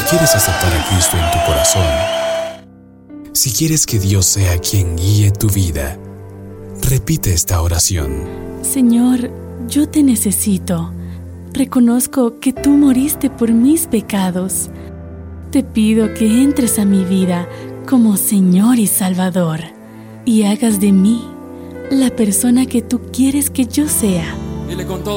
quieres aceptar a Cristo en tu corazón, si quieres que Dios sea quien guíe tu vida, repite esta oración. Señor, yo te necesito. Reconozco que tú moriste por mis pecados. Te pido que entres a mi vida como Señor y Salvador y hagas de mí la persona que tú quieres que yo sea. Dile con todo.